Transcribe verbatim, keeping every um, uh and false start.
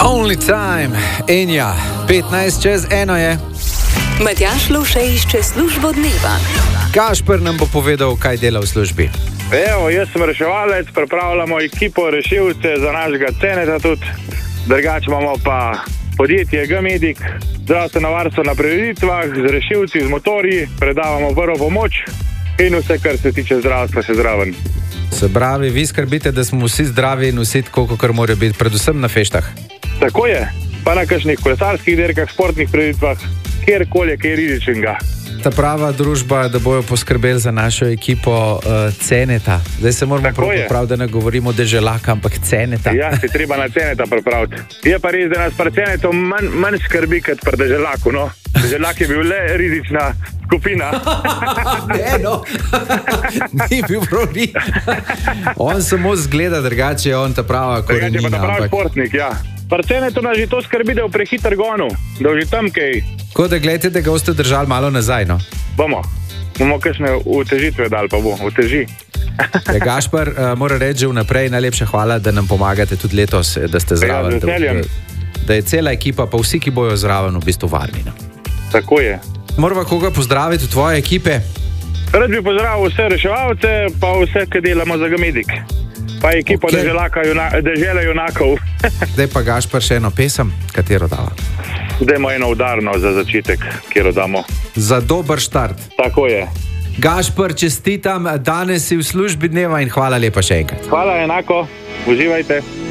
Only time, Enja, petnajst čez eno je. Matjaž Lovše išče službo dneva. Gašper nam bo povedal, kaj dela v službi. Evo, jaz sem reševalec, pripravljamo ekipo rešilce za našega Ceneta tudi. Drugače imamo pa podjetje G-Medic, zdravstveno varstvo na prireditvah, z rešilci, z motorji, predavamo prvo pomoč in vse, kar se tiče zdravstva, še zraven. Se pravi, vi skrbite, da smo vsi zdravi in vsi tako, kar morajo biti, predvsem na feštah. Tako je, pa na kakšnih kolesarskih dirkah, športnih prireditvah, kjerkoli je kaj rizičnega. Ta prava družba, da bojo poskrbeli za našo ekipo uh, Ceneta. Zdaj se moramo pripraviti, da ne govorimo Deželaka, ampak Ceneta. Ja, se treba na Ceneta pripraviti. Je pa res, da nas pri Cenetu manj, manj skrbi, kot pri Deželaku, no. Deželak je bil le rizična skupina. Ne, no. Ni bil prav ni. On samo zgleda drugače, je on ta prava korenina. Drugače pa ta pravi športnik, ja. Pri Cenetu nas že to skrbi, da je v prehiter gonu, da je že tam kaj. Ko da gledate, da ga boste držali malo nazaj, no? Bomo. Bomo kakšne utežitve dali, pa bo. Uteži. Ja, Gašper, uh, mora reči že vnaprej najlepša hvala, da nam pomagate tudi letos, da ste zraven. Ja, da, da je cela ekipa, pa vsi, ki bojo zraven, v bistvu varni. No? Tako je. Morava koga pozdraviti v tvoje ekipe? Rad bi pozdravil vse reševalce, pa vse, ki delamo za G-Medic. Pa ekipo okay. juna, Dežele junakov. Zdaj pa Gašper še eno pesem, katero dava? Dajmo eno udarno za začetek, kjer damo. Za dober štart. Tako je. Gašper, čestitam, danes si v službi dneva in hvala lepa še enkrat. Hvala enako, uživajte.